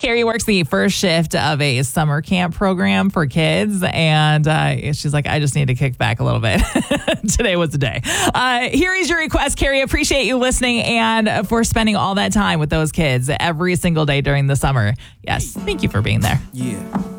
Carrie works the first shift of a summer camp program for kids, and she's like, I just need to kick back a little bit. Today was the day. Here is your request, Carrie. Appreciate you listening and for spending all that time with those kids every single day during the summer. Yes, thank you for being there. Yeah.